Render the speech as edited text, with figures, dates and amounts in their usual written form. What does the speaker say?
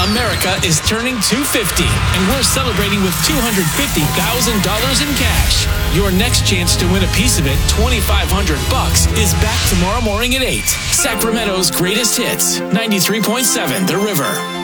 America is turning 250, and we're celebrating with $250,000 in cash. Your next chance to win a piece of it, $2,500, is back tomorrow morning at 8. Sacramento's greatest hits, 93.7 The River.